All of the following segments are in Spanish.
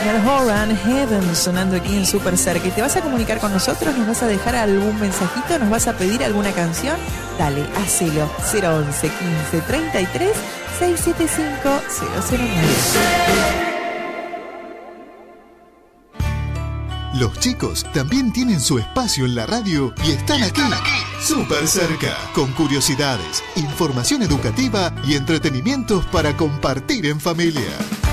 Niall Horan, Heaven, sonando aquí en Super Cerca. ¿Y te vas a comunicar con nosotros? ¿Nos vas a dejar algún mensajito? ¿Nos vas a pedir alguna canción? Dale, hacelo. 011 15 33 675 009. Los chicos también tienen su espacio en la radio y están aquí, Super Cerca, con curiosidades, información educativa y entretenimientos para compartir en familia.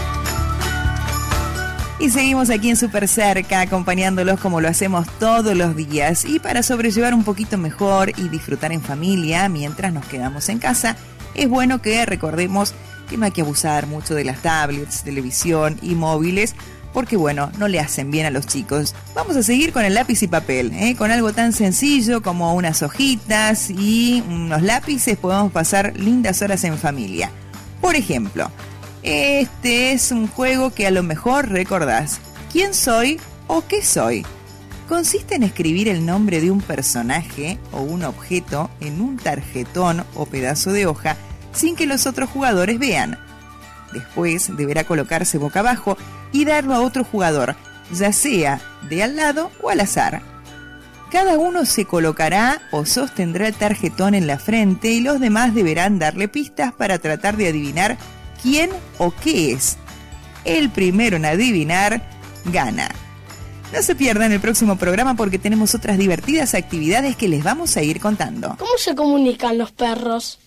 Y seguimos aquí en Super Cerca, acompañándolos como lo hacemos todos los días. Y para sobrellevar un poquito mejor y disfrutar en familia mientras nos quedamos en casa, es bueno que recordemos que no hay que abusar mucho de las tablets, televisión y móviles, porque bueno, no le hacen bien a los chicos. Vamos a seguir con el lápiz y papel, con algo tan sencillo como unas hojitas y unos lápices podemos pasar lindas horas en familia. Por ejemplo, este es un juego que a lo mejor recordás. ¿Quién soy o qué soy? Consiste en escribir el nombre de un personaje o un objeto en un tarjetón o pedazo de hoja sin que los otros jugadores vean. Después deberá colocarse boca abajo y darlo a otro jugador, ya sea de al lado o al azar. Cada uno se colocará o sostendrá el tarjetón en la frente y los demás deberán darle pistas para tratar de adivinar quién o qué es. El primero en adivinar gana. No se pierdan el próximo programa porque tenemos otras divertidas actividades que les vamos a ir contando. ¿Cómo se comunican los perros?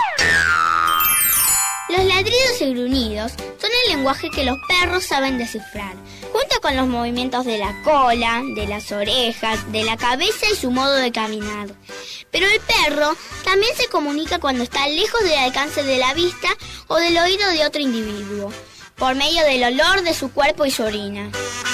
Los ladridos y gruñidos son el lenguaje que los perros saben descifrar, junto con los movimientos de la cola, de las orejas, de la cabeza y su modo de caminar. Pero el perro también se comunica cuando está lejos del alcance de la vista o del oído de otro individuo, por medio del olor de su cuerpo y su orina.